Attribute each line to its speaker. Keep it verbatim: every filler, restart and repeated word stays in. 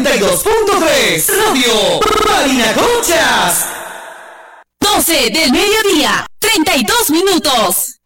Speaker 1: noventa y dos punto tres. Radio Parinacochas.
Speaker 2: doce del mediodía, treinta y dos minutos.